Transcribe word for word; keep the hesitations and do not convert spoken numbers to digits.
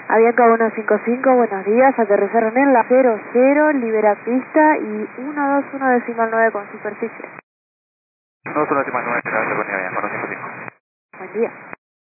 Avianca uno cinco cinco, buenos días, aterrizaron en la cero cero, libera pista y uno dos uno decimal nueve con superficie. uno dos uno decimal nueve, con Avianca uno cinco cinco. Buen día.